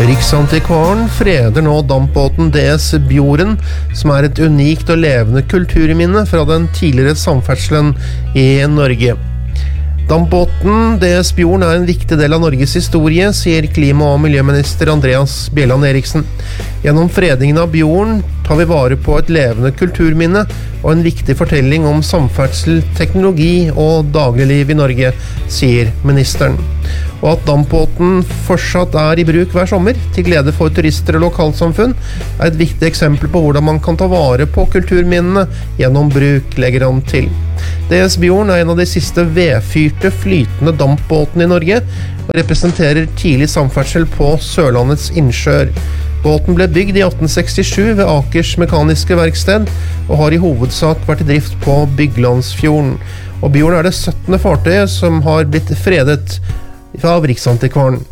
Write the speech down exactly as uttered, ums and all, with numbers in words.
Riksantikvaren freder nå dampbåten D S Bjorden, som er et unikt og levende kulturminne fra den tidligere samferdselen i Norge. Dampbåten D S Bjorden er en viktig del av Norges historie, sier klima- og miljøminister Andreas Bjelland Eriksen. Gjennom fredningen av Bjorden tar vi vare på et levende kulturminne og en viktig fortelling om samferdsel, teknologi og dagligliv i Norge, sier ministeren. Og at dampbåten fortsatt er i bruk hver sommer, til glede for turister og lokalsamfunn, er et viktig eksempel på hvordan man kan ta vare på kulturminnene gjennom bruk, legger han til. D S Bjorden er en av de siste vedfyrte flytende dampbåtene i Norge, og representerer tidlig samferdsel på Sørlandets innsjøer. Båten ble bygd i atten sekstisju ved Akers Mekaniske Verksted, og har i hovedsak vært i drift på Byglandsfjorden. Og Bjorden er det syttende fartøyet som har blitt fredet av Riksantikvaren.